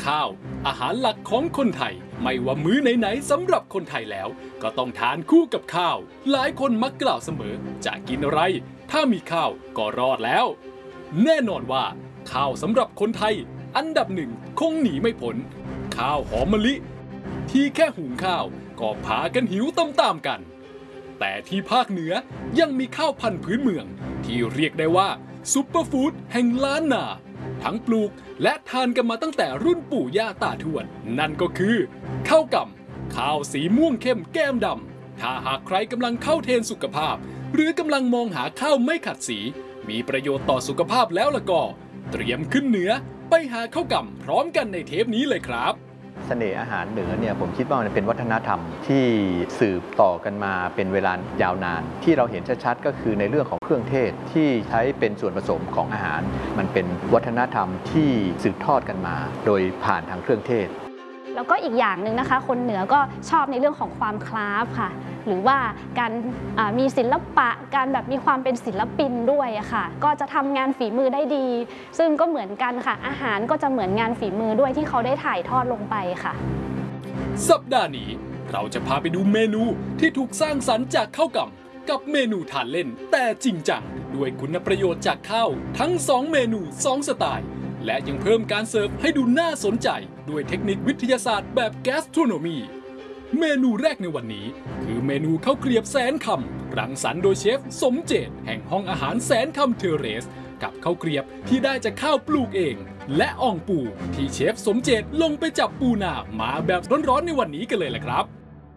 ข้าวอาหารหลักของคนไทยไม่ว่ามื้อไหนๆสำหรับคนไทยแล้วก็ต้องทานคู่กับข้าวหลายคนมักกล่าวเสมอจะกินอะไรถ้ามีข้าวก็รอดแล้วแน่นอนว่าข้าวสำหรับคนไทยอันดับหนึ่งคงหนีไม่พ้นข้าวหอมมะลิที่แค่หุงข้าวก็พากันหิวตามๆกันแต่ที่ภาคเหนือยังมีข้าวพันธุ์พื้นเมืองที่เรียกได้ว่าซุปเปอร์ฟู้ดแห่งล้านนาทั้งปลูกและทานกันมาตั้งแต่รุ่นปู่ย่าตาทวดนั่นก็คือข้าวกำข้าวสีม่วงเข้มแก้มดำถ้าหากใครกำลังเข้าเทรนสุขภาพหรือกำลังมองหาข้าวไม่ขัดสีมีประโยชน์ต่อสุขภาพแล้วล่ะก็เตรียมขึ้นเหนือไปหาข้าวกำพร้อมกันในเทปนี้เลยครับเสน่ห์อาหารเหนือเนี่ยผมคิดว่ามันเป็นวัฒนธรรมที่สืบต่อกันมาเป็นเวลายาวนานที่เราเห็นชัดๆก็คือในเรื่องของเครื่องเทศที่ใช้เป็นส่วนผสมของอาหารมันเป็นวัฒนธรรมที่สืบทอดกันมาโดยผ่านทางเครื่องเทศแล้วก็อีกอย่างหนึ่งนะคะคนเหนือก็ชอบในเรื่องของความคราฟค่ะหรือว่าการมีศิลปะการแบบมีความเป็นศิลปินด้วยอะค่ะก็จะทำงานฝีมือได้ดีซึ่งก็เหมือนกันค่ะอาหารก็จะเหมือนงานฝีมือด้วยที่เขาได้ถ่ายทอดลงไปค่ะสัปดาห์นี้เราจะพาไปดูเมนูที่ถูกสร้างสรรค์จากข้าวกำกับเมนูทานเล่นแต่จริงจังด้วยคุณประโยชน์จากข้าวทั้ง2เมนู2สไตล์และยังเพิ่มการเสิร์ฟให้ดูน่าสนใจด้วยเทคนิควิทยาศาสตร์แบบแกสโทรโนมีเมนูแรกในวันนี้คือเมนูข้าวเกรียบแสนคำรังสรรค์โดยเชฟสมเจตแห่งห้องอาหารแสนคำเทเรสกับข้าวเกรียบที่ได้จากข้าวปลูกเองและอ่องปูที่เชฟสมเจตลงไปจับปูนามาแบบร้อนๆในวันนี้กันเลยแหละครับ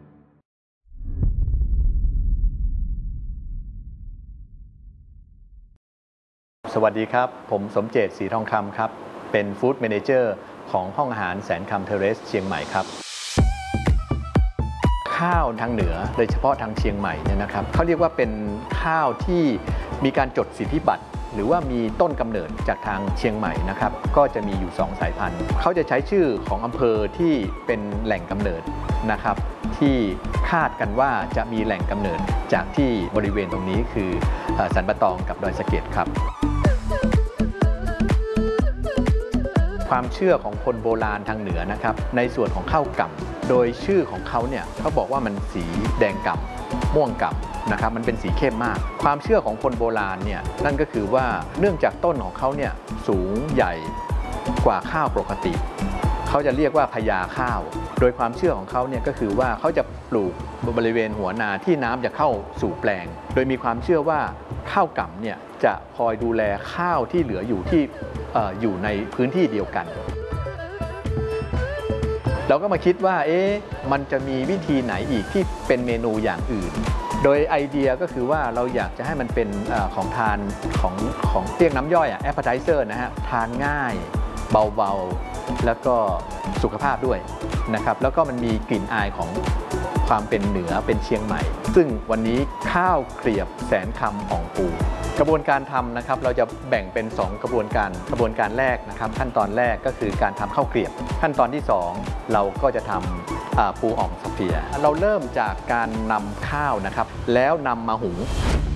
สวัสดีครับผมสมเจตศรีทองคำครับเป็นฟู้ดแมเนเจอร์ของห้องอาหารแสนคำเทเรสเชียงใหม่ครับข้าวทางเหนือโดยเฉพาะทางเชียงใหม่เนี่ยนะครับเขาเรียกว่าเป็นข้าวที่มีการจดสิทธิบัตรหรือว่ามีต้นกำเนิดจากทางเชียงใหม่นะครับก็จะมีอยู่2สายพันธุ์เขาจะใช้ชื่อของอำเภอที่เป็นแหล่งกำเนิดนะครับที่คาดกันว่าจะมีแหล่งกำเนิดจากที่บริเวณตรงนี้คือสันปะตองกับดอยสะเก็ดครับความเชื่อของคนโบราณทางเหนือนะครับในส่วนของข้าวกำโดยชื่อของเขาเนี่ยเขาบอกว่ามันสีแดงกำม่วงกำนะครับมันเป็นสีเข้มมากความเชื่อของคนโบราณเนี่ยนั่นก็คือว่าเนื่องจากต้นของเขาเนี่ยสูงใหญ่กว่าข้าวปกติเขาจะเรียกว่าพญาข้าวโดยความเชื่อของเขาเนี่ยก็คือว่าเขาจะปลูกบริเวณหัวนาที่น้ำจะเข้าสู่แปลงโดยมีความเชื่อว่าข้าวกำเนี่ยจะคอยดูแลข้าวที่เหลืออยู่ที่อยู่ในพื้นที่เดียวกันเราก็มาคิดว่ามันจะมีวิธีไหนอีกที่เป็นเมนูอย่างอื่นโดยไอเดียก็คือว่าเราอยากจะให้มันเป็นของทานของเรียกน้ำย่อยappetizerนะฮะทานง่ายเบาๆแล้วก็สุขภาพด้วยนะครับแล้วก็มันมีกลิ่นอายของความเป็นเหนือเป็นเชียงใหม่ซึ่งวันนี้ข้าวเกลียบแสนคำอ่องปูกระบวนการทำนะครับเราจะแบ่งเป็น2กระบวนการแรกนะครับขั้นตอนแรกก็คือการทำข้าวเกลียบขั้นตอนที่2เราก็จะทำปูอ่องสเปียร์เราเริ่มจากการนำข้าวนะครับแล้วนำมาหุง